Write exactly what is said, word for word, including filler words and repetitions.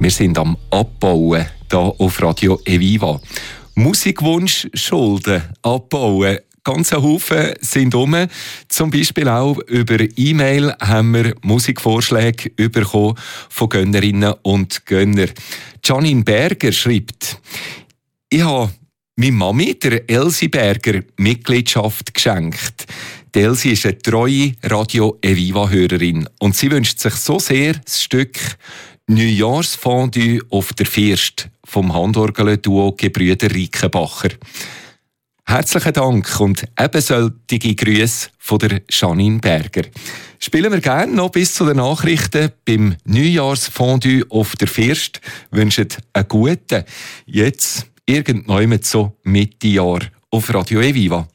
Wir sind am Abbauen hier auf Radio Eviva. Musikwunsch, Schulden abbauen. Ganz ein Haufen sind um. Zum Beispiel auch über E-Mail haben wir Musikvorschläge bekommen von Gönnerinnen und Gönner. Janine Berger schreibt: Ich habe meiner Mami, der Elsie Berger, Mitgliedschaft geschenkt. Die Elsie ist eine treue Radio Eviva-Hörerin und sie wünscht sich so sehr das Stück Neujahrsfondue auf der First vom Handorgel-Duo Gebrüder Rickenbacher. Herzlichen Dank und ebensolche Grüße von der Janine Berger. Spielen wir gerne noch bis zu den Nachrichten beim Neujahrsfondue auf der First. Wünschen einen guten, jetzt irgendwann so Mitte Jahr auf Radio Eviva.